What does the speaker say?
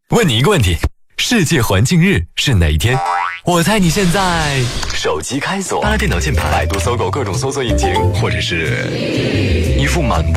问你一个问题，世界环境日是哪一天？我猜你现在手机开锁，拉电脑键盘，百度、搜狗各种搜索引擎，或者是一副满